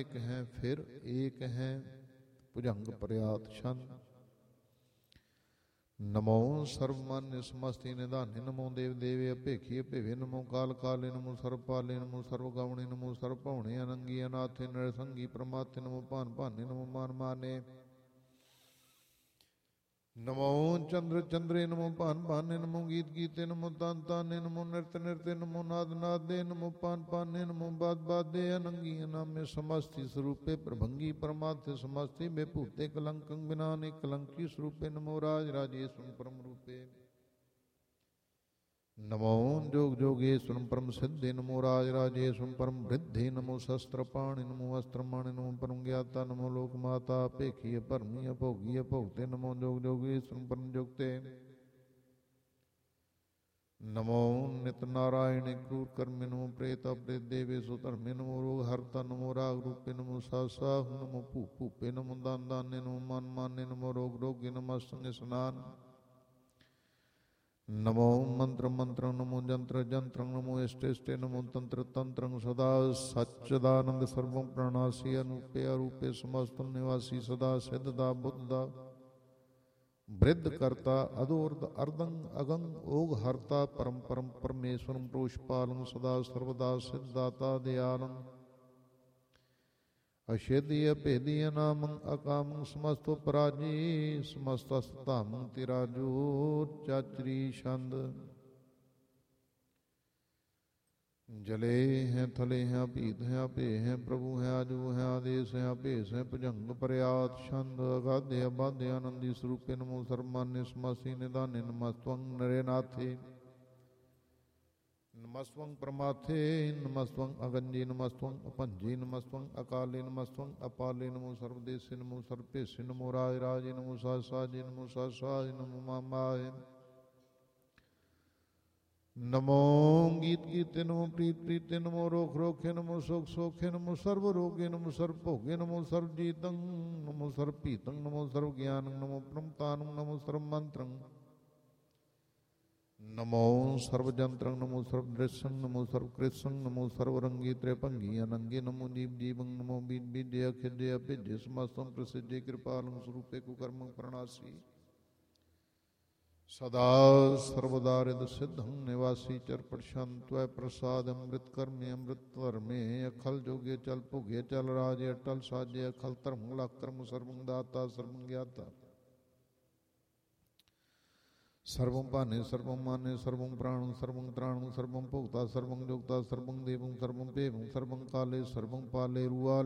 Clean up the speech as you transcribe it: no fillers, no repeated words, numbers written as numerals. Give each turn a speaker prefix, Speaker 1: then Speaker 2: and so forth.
Speaker 1: ਅਨੇਕ ਹੈ ਫਿਰ ਏਕ ਹੈ ਭੁਜੰਗ ਪ੍ਰਿਆਤ ਛੰਦ। ਨਮੋ ਸਰਵਮਾਨਯ ਸਮਸਤੀ ਨਿਧਾਨੇ ਨਮੋ ਦੇਵ ਦੇਵੇ ਅਭੇਖੀ ਅਭੇਵੇ ਨਮੋ ਕਾਲ ਕਾਲੇ ਨਮੋ ਸਰਵਪਾਲੇ ਨਮੋ ਸਰਵਗਾਉਣੇ ਨਮੋ ਸਰਵਭਾਉਣੇ ਅਨੰਗੀ ਅਨਾਥੇ ਨਰਸੰਗੀ ਪ੍ਰਮਾਤੇ ਨਮੋ ਭਾਨ ਭਾਨੇ ਨਮੋ ਮਾਨ ਮਾਨੇ। ਨਮੋ ਚੰਦਰ ਚੰਦਰੇ ਨਮੋ ਭਾਨ ਭਾਨੇ ਨਮੋ ਗੀਤ ਗੀਤੇ ਨਮੋ ਤਾਨ ਤਾਨੇ ਨਮੋ ਨਿਰਤ ਨਿਰਤੇ ਨਮੋ ਨਾਦ ਨਾਦੇ ਨਮੋ ਪਾਨ ਪਾਨੇ ਨਮੋ ਬਾਦ ਬਾਦੇ ਅਨੰਗੀ ਅਨਾਮੇ ਸਮਸਤੀ ਸਰੂਪੇ ਪ੍ਰਭੰਗੀ ਪਰਮਾਥੇ ਸਮਸਤੀ ਬੇਭੂਤੇ ਕਲੰਕੰ ਬਿਨਾ ਅਨੇਕ ਕਲੰਕੀ ਸਰੂਪੇ ਨਮੋ ਰਾਜ ਰਾਜੇਸ਼ਵਰੰ ਪਰਮ ਰੂਪੇ। ਨਮੋ ਜੋਗ ਜੋਗੇਸ਼ਵਰੰ ਪਰਮ ਸਿੱਧੇ ਨਮੋ ਰਾਜ ਰਾਜੇਸ਼ਵਰੰ ਪਰਮ ਬ੍ਰਿਧੇ ਨਮੋ ਸ਼ਸਤਰ ਪਾਣਿ ਨਮੋ ਅਸਤਰ ਮਾਣਿ ਨਮੋ ਪਰਮ ਗਿਆਤਾ ਨਮੋ ਲੋਕ ਮਾਤਾ ਭੇਖੀ ਭਰਮੀ ਅਭੋਗੀ ਅਭੋਗਤੇ ਨਮੋ ਜੋਗ ਜੋਗੇਸ਼ਵਰੰ ਪਰਮ ਜੁਗਤੇ। ਨਮੋ ਨਿਤ ਨਾਰਾਇਣੇ ਕਰੂਰ ਕਰਮੇ ਨਮੋ ਪ੍ਰੇਤ ਅਪ੍ਰੇਤ ਦੇਵੇ ਸੋ ਧਰਮੇ ਨਮੋ ਰੋਗ ਹਰਤਾ ਨਮੋ ਰਾਗ ਰੂਪੇ ਨਮੋ ਸਾਸਾਹੁ ਨਮੋ ਭੂ ਭੂਪੇ ਨਮੋ ਦਾਨ ਦਾਨੇ ਨਮੋ ਮਨ ਮਾਨੇ ਨਮੋ ਰੋਗ ਰੋਗੇ ਨਮੋ ਸੰਗ ਸਨਾਨ। ਨਮੋ ਮੰਤਰ ਮੰਤਰੰ ਨਮੋ ਜੰਤਰ ਜੰਤਰੰ ਨਮੋ ਇਸ਼ਟ ਇਸ਼ਟੇ ਨਮੋ ਤੰਤਰ ਤੰਤਰੰ ਸਦਾ ਸਚਿਦਾਨੰਦ ਸਰਵੰ ਪ੍ਰਾਣਾਸੀ ਅਨੂਪੇ ਅਰੂਪੇ ਸਮਸਤੰ ਨਿਵਾਸੀ ਸਦਾ ਸਿੱਧ ਦਾ ਬੁੱਧ ਦਾ ਬ੍ਰਿਧ ਕਰਤਾ ਅਦੋਰਧ ਅਰਧੰ ਅਗੰ ਓਗ ਹਰਤਾ ਪਰਮ ਪਰਮ ਪਰਮੇਸ਼ਵਰੰ ਪ੍ਰੋਸ਼ਪਾਲੰ ਸਦਾ ਸਰਵਦਾ ਸਿੱਧਦਾਤਾ ਦਿਆਲੰ। ਅਛੇਦੀ ਅਭੇਦੀ ਅਨਾਮੰ ਅਕਾਮੰ ਸਮਸਤੋ ਪਰਾਜੀ ਸਮਸਤਸਤਾਮੰ ਤਿਰਾਜੂ ਚਾਚਰੀ ਛੰਦ। ਜਲੇ ਹੈ ਥਲੇ ਹੈ ਭੀਤ ਹੈ ਭੇ ਹੈ ਪ੍ਰਭੂ ਹੈ ਆਜੂ ਹੈ ਆਦੇਸ ਹੈ ਭੇਸ ਹੈ ਭੁਜੰਗ ਪ੍ਰਿਆਤ ਛੰਦ। ਅਗਾਧੇ ਅਬਾਧੇ ਆਨੰਦੀ ਸਰੂਪੇ ਨਮੋ ਸਰਮਾਨਯ ਸਮਸਤੀ ਨਿਧਾਨੇ ਨਮਸਤਵੰ ਨਰੇ ਨਾਥੇ ਨਮਸਤਵੰ ਪ੍ਰਮਾਥੇ ਨਮਸਤਵੰ ਅਗੰਜੀ ਨਮਸਤਵੰ ਅਭੰਜੀ ਨਮਸਤਵੰ ਅਕਾਲੇ ਨਮਸਤਵੰ ਅਪਾਲੇ ਨਮੋ ਸਰਵਦੇਸੇ ਨਮੋ ਸਰਭੇਸੇ ਨਮੋ ਰਾਜ ਰਾਜੇ ਨਮੋ ਸਾਸਾਜੇ ਨਮੋ ਸਾਸਾਜੇ ਨਮੋ ਮਾਮਾਏ। ਨਮੋ ਗੀਤ ਗੀਤੇ ਨਮੋ ਪ੍ਰੀਤ ਪ੍ਰੀਤੇ ਨਮੋ ਰੋਖ ਰੋਖੇ ਨਮੋ ਸੁਖ ਸੋਖੇ ਨਮੋ ਸਰਵ ਰੋਗੇ ਨਮੋ ਸਰਵ ਭੋਗੇ ਨਮੋ ਸਰਵ ਜੀਤੰ ਨਮੋ ਸਰਵ ਭੀਤੰ ਨਮੋ ਸਰਵ ਗਿਆਨੰ ਨਮੋ ਪ੍ਰਮਤਾਨੰ ਨਮੋ ਸਰਵ ਮੰਤਰੰ। ਨਮੋ ਸਰਵ ਜੰਤਰੰ ਨਮੋ ਸਰਵ ਦ੍ਰਿਸ਼ੰ ਨਮੋ ਸਰਵ ਕ੍ਰਿਸ਼ੰ ਨਮੋ ਸਰਵ ਰੰਗੀ ਤ੍ਰਿਭੰਗੀ ਅਨੰਗੇ ਨਮੋ ਜੀਵ ਜੀਵੰ ਨਮੋ ਬੀਜ ਬੀਜੇ ਅਖਿਜੇ ਅਭਿਜੇ ਸਮਸਤੰ ਪ੍ਰਸਿੱਜੇ ਕਿਰਪਾਲੰ ਸਰੂਪੇ ਕੁਕਰਮੰ ਪ੍ਰਣਾਸੀ ਸਦਾ ਸਰਵਦਾ ਰਿਦ ਸਿੱਧੰ ਨਿਵਾਸੀ ਚਰਪਟ ਸ਼ੰਤਵੈ ਪ੍ਰਸਾਦ ਅੰਮ੍ਰਿਤ ਕਰਮੇ ਅੰਮ੍ਰਿਤ ਧਰਮੇ। ਅਖਲ ਜੋਗੇ ਚਲ ਭੁਗੇ ਚਲ ਰਾਜੇ ਅਟਲ ਸਾਜੇ ਅਖਲ ਧਰਮ ਲਖ ਕਰਮ ਸਰਵੰ ਦਾਤਾ ਸਰਵੰ ਗਿਆਤਾ। ਸਰਵੰ ਭਾਨੇ ਸਰਵੰ ਮਾਨੇ ਸਰਵੰ ਪ੍ਰਾਣੰ ਸਰਵੰ ਤ੍ਰਾਣੰ ਸਰਵੰ ਭੋਗਤਾ ਸਰਵੰ ਜੁਗਤਾ ਸਰਵੰ ਦੇਵੰ ਸਰਵੰ ਭੇਵੰ ਸਰਵੰ ਕਾਲੇ ਸਰਵੰ ਪਾਲੇ ਰੂਆ